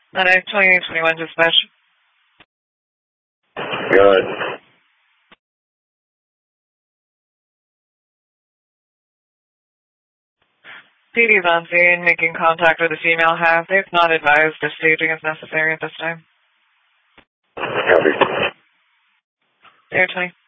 2821 dispatch. Good. PD is on scene, making contact with the female half. They've not advised if staging is necessary at this time. Copy. Air 20.